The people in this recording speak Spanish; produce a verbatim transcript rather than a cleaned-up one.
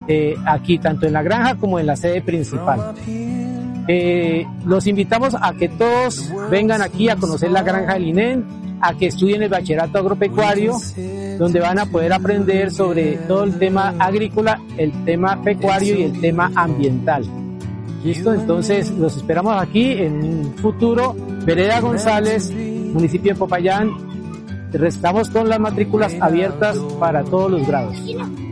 eh, aquí, tanto en la granja como en la sede principal. Eh, los invitamos a que todos vengan aquí a conocer la granja del I N E M, a que estudien el bachillerato agropecuario, donde van a poder aprender sobre todo el tema agrícola, el tema pecuario y el tema ambiental. ¿Listo? Entonces los esperamos aquí en un futuro. Vereda González, municipio de Popayán. Estamos con las matrículas abiertas para todos los grados.